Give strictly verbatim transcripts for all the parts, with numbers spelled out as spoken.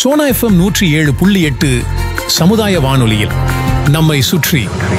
Sona FM நூற்றி ஏழு புள்ளி எட்டு சமுதாய வானொலியில் நம்மை சுற்றி.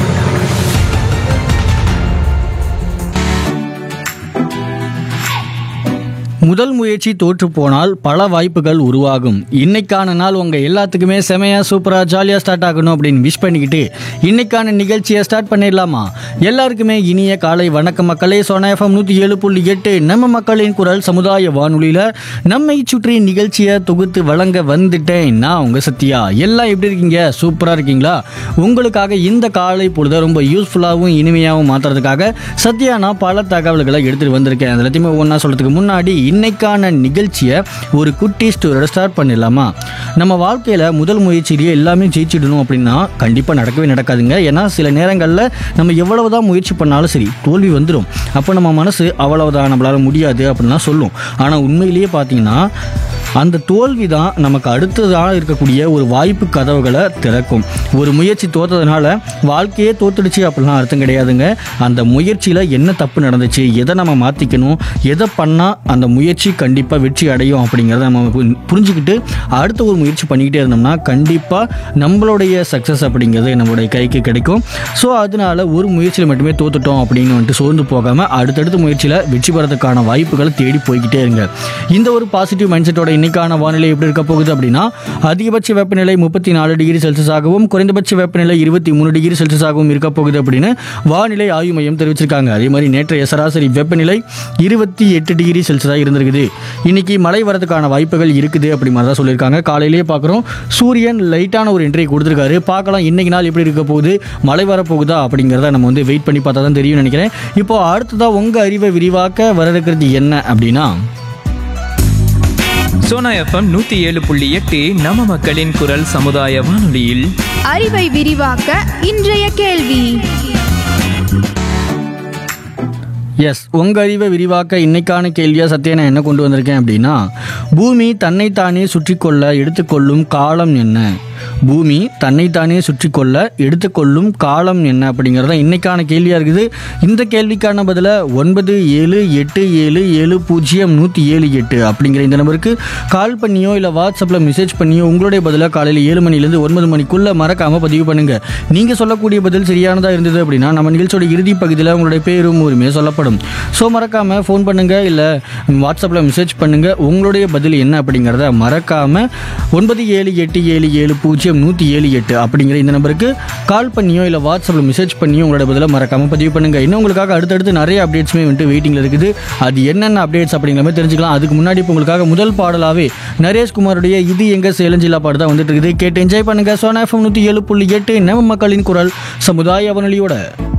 முதல் முயற்சி தோற்று போனால் பல வாய்ப்புகள் உருவாகும். இன்னைக்கான நாள் உங்க எல்லாத்துக்குமே செமையா சூப்பரா ஜாலியா ஸ்டார்ட் ஆகணும் அப்படின்னு விஷ் பண்ணிக்கிட்டு இன்னைக்கான நிகழ்ச்சியை ஸ்டார்ட் பண்ணிடலாமா? எல்லாருக்குமே இனிய காலை வணக்கம் மக்களே. சோனா எஃப்எம் நூற்றி ஏழு புள்ளி எட்டு நம்ம மக்களின் குரல் சமுதாய வானொலியில நம்மை சுற்றி நிகழ்ச்சியை தொகுத்து வழங்க வந்துட்டேன். நான் உங்க சத்யா. எல்லாம் எப்படி இருக்கீங்க? சூப்பரா இருக்கீங்களா? உங்களுக்காக இந்த காலை பொழுத ரொம்ப யூஸ்ஃபுல்லாகவும் இனிமையாகவும் மாற்றுறதுக்காக சத்யா நான் பல தகவல்களை எடுத்துட்டு வந்திருக்கேன். அது எல்லாத்தையுமே ஒன்றா சொல்றதுக்கு முன்னாடி இன்னைக்கான நிகழ்ச்சியை ஒரு குட்டி ஸ்டோரியோட ஸ்டார்ட் பண்ணிடலாமா? நம்ம வாழ்க்கையில் முதல் முயற்சியிலேயே எல்லாமே ஜெயிச்சிடணும் அப்படின்னா கண்டிப்பாக நடக்கவே நடக்காதுங்க. ஏன்னா சில நேரங்களில் நம்ம எவ்வளவுதான் முயற்சி பண்ணாலும் சரி தோல்வி வந்துடும். அப்போ நம்ம மனசு அவ்வளவுதான் நம்மளால் முடியாது அப்படின்லாம் சொல்லும். ஆனால் உண்மையிலேயே பார்த்தீங்கன்னா அந்த தோல்வி தான் நமக்கு அடுத்ததாக இருக்கக்கூடிய ஒரு வாய்ப்பு கதவுகளை திறக்கும். ஒரு முயற்சி தோற்றதுனால வாழ்க்கையே தோத்துடுச்சு அப்படிலாம் அர்த்தம் கிடையாதுங்க. அந்த முயற்சியில் என்ன தப்பு நடந்துச்சு, எதை நம்ம மாற்றிக்கணும், எதை பண்ணால் அந்த முயற்சி கண்டிப்பாக வெற்றி அடையும் அப்படிங்கிறத நம்ம புரிஞ்சுக்கிட்டு அடுத்த ஒரு முயற்சி பண்ணிக்கிட்டே இருந்தோம்னா கண்டிப்பாக நம்மளுடைய சக்ஸஸ் அப்படிங்கிறது நம்மளுடைய கைக்கு கிடைக்கும். ஸோ அதனால ஒரு முயற்சியில் மட்டுமே தோத்துட்டோம் அப்படின்னு வந்துட்டு சோர்ந்து போகாமல் அடுத்தடுத்த முயற்சியில் வெற்றி பெறதுக்கான வாய்ப்புகளை தேடி போய்கிட்டே இருங்க. இந்த ஒரு பாசிட்டிவ் மைண்ட் செட்டோட இன்னைக்கான வானிலை எப்படி இருக்க போகுது அப்படின்னா, அதிகபட்ச வெப்பநிலை முப்பத்தி நாலு டிகிரி செல்சியஸாகவும் குறைந்தபட்ச வெப்பநிலை இருபத்தி மூணு டிகிரி செல்சியஸாகவும் இருக்க போகுது அப்படின்னு வானிலை ஆய்வு மையம் தெரிவிச்சிருக்காங்க. அதே மாதிரி நேற்றைய சராசரி வெப்பநிலை இருபத்தி எட்டு டிகிரி செல்சியஸாக இருந்திருக்குது. இன்னைக்கு மழை வரதுக்கான வாய்ப்புகள் இருக்குது அப்படி மாதிரி தான் சொல்லியிருக்காங்க. காலையிலேயே பார்க்குறோம் சூரியன் லைட்டான ஒரு என்ட்ரி கொடுத்துருக்காரு. பார்க்கலாம் இன்னைக்கு நாள் எப்படி இருக்க போகுது, மழை வரப்போகுதா அப்படிங்கிறத நம்ம வந்து வெயிட் பண்ணி பார்த்தா தான் தெரியும் நினைக்கிறேன். இப்போ அடுத்ததாக உங்கள் அறிவை விரிவாக்க வர இருக்கிறது என்ன அப்படின்னா, சோனா எஃப்எம் நூத்தி ஏழு புள்ளி எட்டு நம்ம மக்களின் குரல் சமுதாய வானொலியில் அறிவை விரிவாக்க இன்றைய கேள்வி. எஸ், உங்கள் அறிவை விரிவாக்க இன்னைக்கான கேள்வியாக சத்தியா நான் என்ன கொண்டு வந்திருக்கேன் அப்படின்னா, பூமி தன்னைத்தானே சுற்றி கொள்ள எடுத்துக்கொள்ளும் காலம் என்ன? பூமி தன்னைத்தானே சுற்றி கொள்ள எடுத்துக்கொள்ளும் காலம் என்ன அப்படிங்கிறத இன்னைக்கான கேள்வியாக இருக்குது. இந்த கேள்விக்கான பதிலை ஒன்பது ஏழு எட்டு ஏழு ஏழு பூஜ்ஜியம் நூற்றி ஏழு எட்டு அப்படிங்கிற இந்த நம்பருக்கு கால் பண்ணியோ இல்லை வாட்ஸ்அப்பில் மெசேஜ் பண்ணியோ உங்களுடைய பதிலாக காலையில் ஏழு மணிலேருந்து ஒன்பது மணிக்குள்ளே மறக்காமல் பதிவு பண்ணுங்கள். நீங்கள் சொல்லக்கூடிய பதில் சரியானதாக இருந்தது அப்படின்னா நம்ம நிகழ்ச்சியோட இறுதி பகுதியில் உங்களுடைய பேரும் உரிமையை சொல்லப்படும். ஸோ மறக்காமல் ஃபோன் பண்ணுங்கள் இல்லை வாட்ஸ்அப்பில் மெசேஜ் பண்ணுங்கள். உங்களுடைய பதில் என்ன அப்படிங்கிறத மறக்காமல் ஒன்பது ஏழு எட்டு ஏழு ஏழு பூஜ்ஜியம் நூற்றி ஏழு எட்டு அப்படிங்கிற இந்த நம்பருக்கு கால் பண்ணியோ இல்லை வாட்ஸ்அப்பில் மெசேஜ் பண்ணியோ உங்களோட பதிலாக மறக்காமல் பதிவு பண்ணுங்கள். இன்னும் உங்களுக்காக அடுத்தடுத்து நிறைய அப்டேட்ஸுமே வந்துட்டு வெயிட்டிங்கில் இருக்குது. அது என்னென்ன அப்டேட்ஸ் அப்படிங்கிற மாதிரி தெரிஞ்சுக்கலாம். அதுக்கு முன்னாடி இப்போ உங்களுக்காக முதல் பாடலாகவே நரேஷ்குமாருடைய இது எங்க சேலஞ்சிலா பாடு தான் வந்துட்டு இருக்குது. கேட்டு என்ஜாய் பண்ணுங்கள். சோனா எஃப்எம் நூற்றி ஏழு புள்ளி எட்டு நம்ம மக்களின் குரல் சமுதாய வானொலியோட.